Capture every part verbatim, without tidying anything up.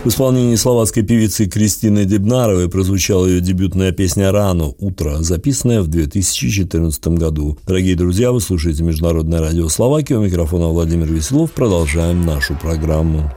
В исполнении словацкой певицы Кристины Дебнаровой прозвучала ее дебютная песня «Рано. Утро», записанная в две тысячи четырнадцатом году. Дорогие друзья, вы слушаете Международное радио Словакии. У микрофона Владимир Веселов. Продолжаем нашу программу.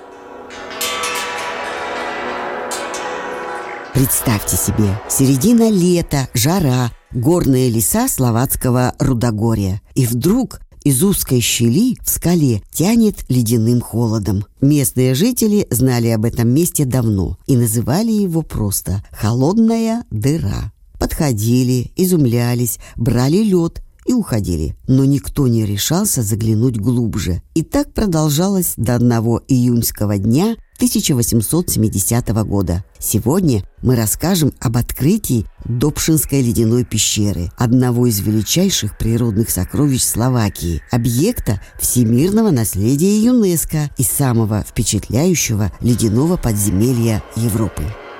Представьте себе, середина лета, жара, горные леса словацкого Рудогорья. И вдруг из узкой щели в скале тянет ледяным холодом. Местные жители знали об этом месте давно и называли его просто «холодная дыра». Подходили, изумлялись, брали лед и уходили. Но никто не решался заглянуть глубже. И так продолжалось до одного июньского дня тысяча восемьсот семидесятого года. Сегодня мы расскажем об открытии Добшинской ледяной пещеры, одного из величайших природных сокровищ Словакии, объекта всемирного наследия ЮНЕСКО и самого впечатляющего ледяного подземелья Европы.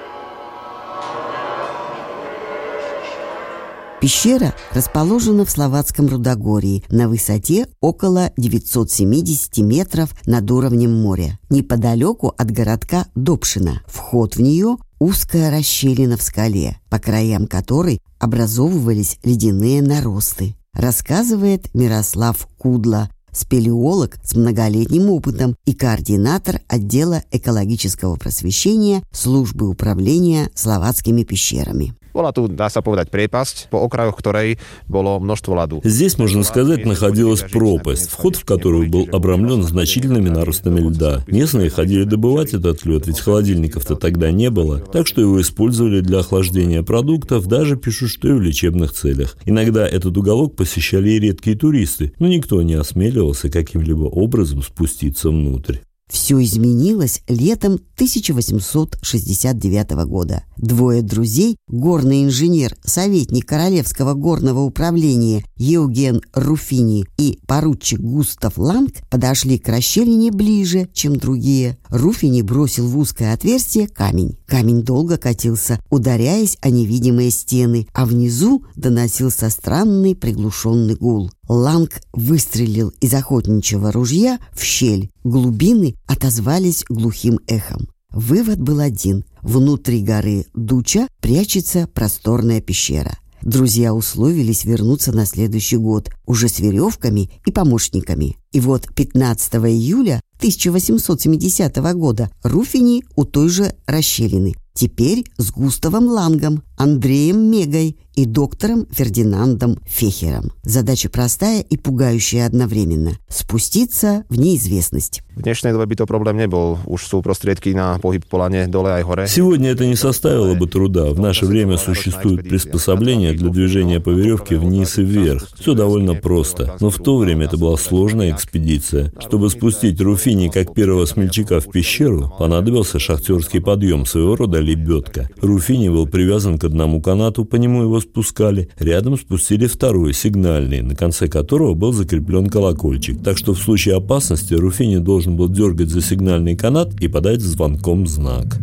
Пещера расположена в словацком Рудогорье на высоте около девятьсот семьдесят метров над уровнем моря, неподалеку от городка Добшина. Вход в нее – узкая расщелина в скале, по краям которой образовывались ледяные наросты, рассказывает Мирослав Кудла, спелеолог с многолетним опытом и координатор отдела экологического просвещения службы управления словацкими пещерами. Bola tu, dá sa povedať, priepasť, po okrajoch ktorej bolo množstvo ľadu. Здесь, можно сказать, находилась пропасть, вход в которую был обрамлен значительными наростами льда. Местные ходили добывать этот лед, ведь холодильников-то тогда не было, так что его использовали для охлаждения продуктов, даже пишут, что и в лечебных целях. Иногда этот уголок посещали и редкие туристы, но никто не осмеливался каким-либо образом спуститься внутрь. Все изменилось летом тысяча восемьсот шестьдесят девятого года. Двое друзей, горный инженер, советник Королевского горного управления Евген Руфини и поручик Густав Ланг, подошли к расщелине ближе, чем другие. Руфини бросил в узкое отверстие камень. Камень долго катился, ударяясь о невидимые стены, а внизу доносился странный приглушенный гул. Ланг выстрелил из охотничьего ружья в щель. Глубины отозвались глухим эхом. Вывод был один. Внутри горы Дуча прячется просторная пещера. Друзья условились вернуться на следующий год, уже с веревками и помощниками. И вот пятнадцатого июля тысяча восемьсот семидесятого года Руфини у той же расщелины. Теперь с Густавом Лангом, Андреем Мегой и доктором Фердинандом Фехером. Задача простая и пугающая одновременно – спуститься в неизвестность. V dnešnej dobe by to problém nebol. Už sú prostriedky na pohyb po lane dole aj hore. Сегодня это не составило бы труда. В наше время существуют приспособления для движения по веревке вниз и вверх. Все довольно просто. Но в то время это была сложная экспедиция. Чтобы спустить Руфини как первого смельчака в пещеру, понадобился шахтерский подъем, своего рода лебедка. Руфини был привязан к одному канату, по нему его спускали. Рядом спустили второй, сигнальный, на конце которого был закреплен колокольчик. Так что в случае опасности Руфини должен был дергать за сигнальный канат и подать звонком знак.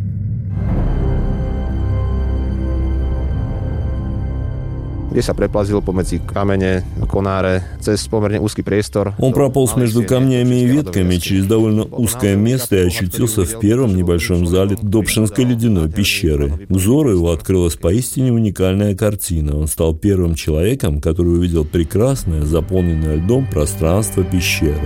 Kde sa preplazil pomedzi kamene, konáre, cez pomerne úzky priestor. Он прополз между камнями и ветками через довольно узкое место и очутился в первом небольшом зале Добшинской ледяной пещеры. Взору его открылась поистине уникальная картина. Он стал первым человеком, который увидел прекрасное, заполненное льдом пространство пещеры.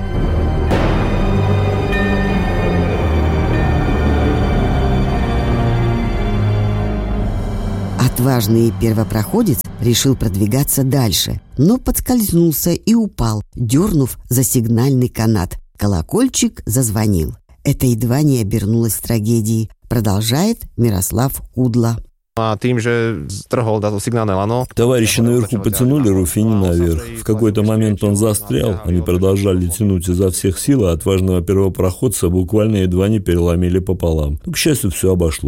Отважный первопроходец решил продвигаться дальше, но подскользнулся и упал, дернув за сигнальный канат. Колокольчик зазвонил. Это едва не обернулось трагедией, продолжает Мирослав Кудла. А тем же строгал дату сигнальное лано. Товарищи наверху потянули Руфини наверх. В какой-то момент он застрял. Они продолжали тянуть изо всех сил, а отважного первопроходца буквально едва не переломили пополам. Но, к счастью, все обошлось.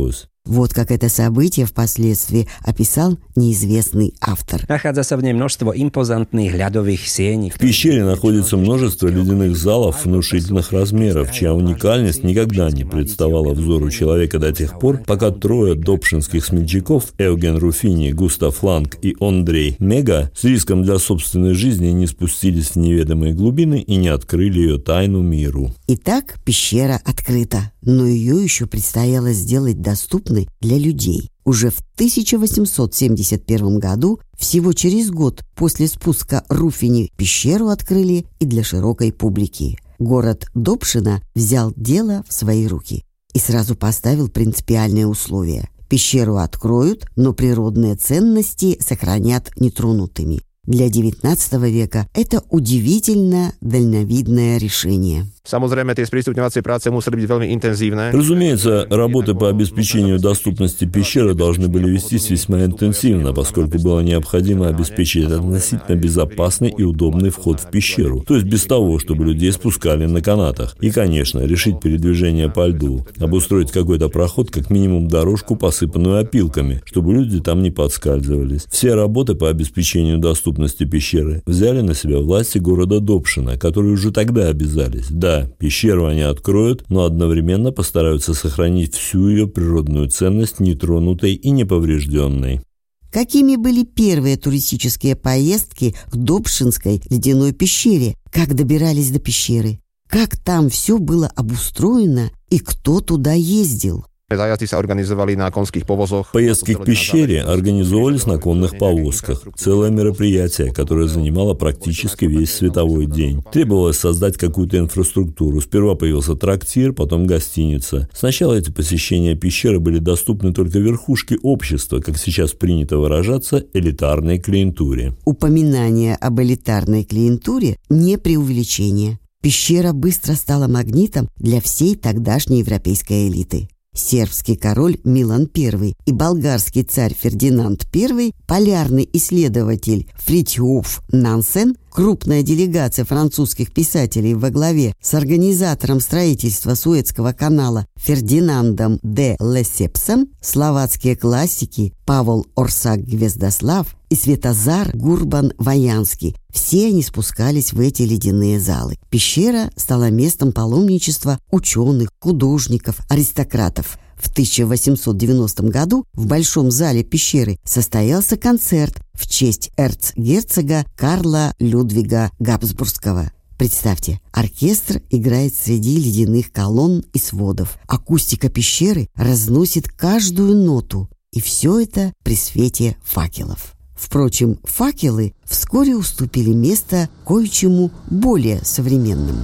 Вот как это событие впоследствии описал неизвестный автор. Nachádza sa v nej množstvo impozantných ľadových siení. В пещере находится множество ледяных залов внушительных размеров, чья уникальность никогда не представала взору человека до тех пор, пока трое добшинских смельчаков Эуген Руфини, Густав Ланг и Ондрей Мега с риском для собственной жизни не спустились в неведомые глубины и не открыли ее тайну миру. Итак, пещера открыта, но ее еще предстояло сделать доступной для людей. Уже в тысяча восемьсот семьдесят первом году, всего через год после спуска Руфини, пещеру открыли и для широкой публики. Город Добшина взял дело в свои руки и сразу поставил принципиальные условия. Пещеру откроют, но природные ценности сохранят нетронутыми. Для девятнадцатого века это удивительно дальновидное решение. Samozrejme, tie sprístupňovacie práce museli byť veľmi intenzívne. Разумеется, работы по обеспечению доступности пещеры должны были вестись весьма интенсивно, поскольку было необходимо обеспечить относительно безопасный и удобный вход в пещеру, то есть без того, чтобы людей спускали на канатах. И, конечно, решить передвижение по льду, обустроить какой-то проход, как минимум дорожку, посыпанную опилками, чтобы люди там не подскальзывались. Все работы по обеспечению доступности пещеры взяли на себя власти города Добшина, которые уже тогда обязались. Да, пещеру они откроют, но одновременно постараются сохранить всю ее природную ценность нетронутой и неповрежденной. Какими были первые туристические поездки к Добшинской ледяной пещере? Как добирались до пещеры? Как там все было обустроено и кто туда ездил? Zajatci sa organizovali na konských povozoch. Поездки к пещере организовывались на конных повозках. Целое мероприятие, которое занимало практически весь световой день. Требовалось создать какую-то инфраструктуру. Сперва появился трактир, потом гостиница. Сначала эти посещения пещеры были доступны только верхушке общества, как сейчас принято выражаться, элитарной клиентуре. Упоминание об элитарной клиентуре не преувеличение. Пещера быстро стала магнитом для всей тогдашней европейской элиты. Сербский король Милан Первый и болгарский царь Фердинанд Первый, полярный исследователь Фритьоф Нансен, крупная делегация французских писателей во главе с организатором строительства Суэцкого канала Фердинандом де Лесепсом, словацкие классики Павел Орсак-Гвездослав и Светозар Гурбан-Ваянский. Все они спускались в эти ледяные залы. Пещера стала местом паломничества ученых, художников, аристократов. В тысяча восемьсот девяностом году в Большом зале пещеры состоялся концерт в честь эрцгерцога Карла Людвига Габсбургского. Представьте, оркестр играет среди ледяных колонн и сводов. Акустика пещеры разносит каждую ноту. И все это при свете факелов. Впрочем, факелы вскоре уступили место кое-чему более современному.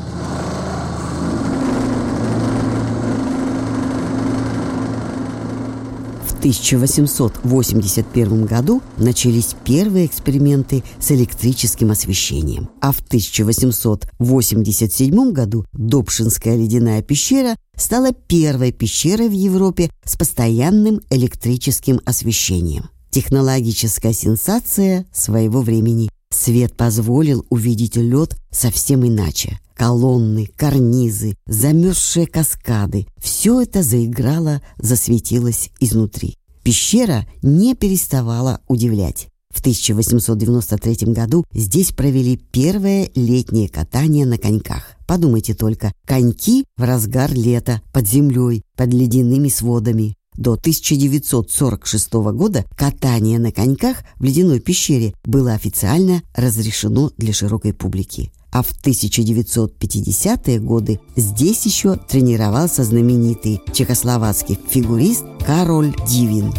В тысяча восемьсот восемьдесят первом году начались первые эксперименты с электрическим освещением, а в тысяча восемьсот восемьдесят седьмом году Добшинская ледяная пещера стала первой пещерой в Европе с постоянным электрическим освещением. Технологическая сенсация своего времени. Свет позволил увидеть лед совсем иначе. Колонны, карнизы, замерзшие каскады – все это заиграло, засветилось изнутри. Пещера не переставала удивлять. В тысяча восемьсот девяносто третьем году здесь провели первое летнее катание на коньках. Подумайте только, коньки в разгар лета, под землей, под ледяными сводами. До тысяча девятьсот сорок шестого года катание на коньках в ледяной пещере было официально разрешено для широкой публики. А в тысяча девятьсот пятидесятые годы здесь еще тренировался знаменитый чехословацкий фигурист Кароль Дивин.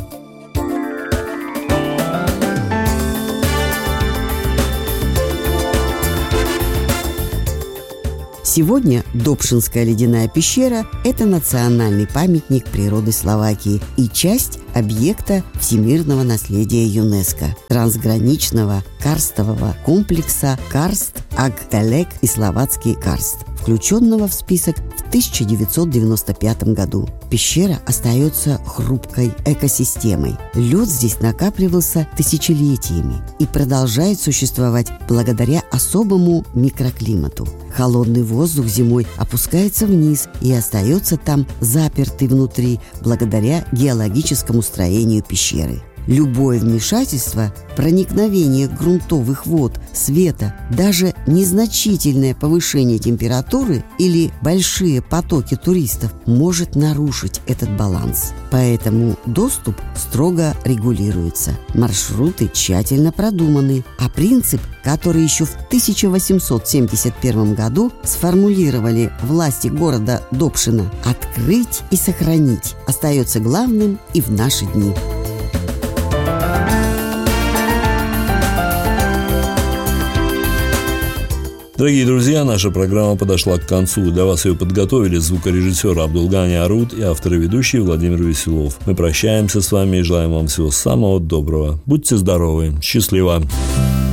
Сегодня Добшинская ледяная пещера – это национальный памятник природы Словакии и часть объекта всемирного наследия ЮНЕСКО, трансграничного карстового комплекса Карст-Аг-Далек и Словацкий Карст, включенного в список в тысяча девятьсот девяносто пятом году. Пещера остается хрупкой экосистемой. Лед здесь накапливался тысячелетиями и продолжает существовать благодаря особому микроклимату. Холодный воздух зимой опускается вниз и остается там запертый внутри благодаря геологическому строению пещеры. Любое вмешательство, проникновение грунтовых вод, света, даже незначительное повышение температуры или большие потоки туристов может нарушить этот баланс. Поэтому доступ строго регулируется. Маршруты тщательно продуманы, а принцип, который еще в тысяча восемьсот семьдесят первом году сформулировали власти города Добшина «открыть и сохранить», остается главным и в наши дни. Дорогие друзья, наша программа подошла к концу. Для вас ее подготовили звукорежиссер Абдулгани Аруд и автор и ведущий Владимир Веселов. Мы прощаемся с вами и желаем вам всего самого доброго. Будьте здоровы. Счастливо.